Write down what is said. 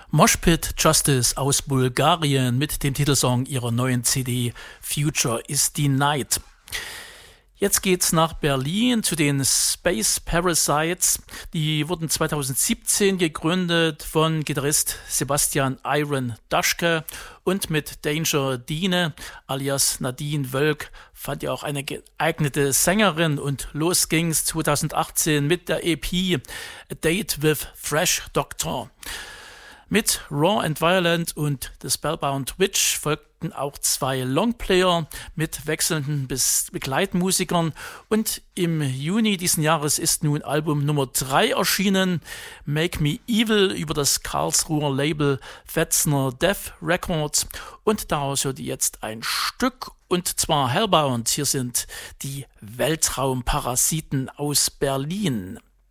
Moshpit Justice aus Bulgarien mit dem Titelsong ihrer neuen CD Future is Denied. Jetzt geht's nach Berlin zu den Space Parasites. Die wurden 2017 gegründet von Gitarrist Sebastian Iron Daschke und mit Danger Dine alias Nadine Wölk fand ihr auch eine geeignete Sängerin und los ging's 2018 mit der EP A Date with Fresh Doctor. Mit Raw and Violent und The Spellbound Witch folgten auch 2 Longplayer mit wechselnden Begleitmusikern und im Juni diesen Jahres ist nun Album Nummer 3 erschienen, Make Me Evil über das Karlsruher Label Fetzner Death Records und daraus hört ihr jetzt ein Stück und zwar Hellbound. Hier sind die Weltraumparasiten aus Berlin.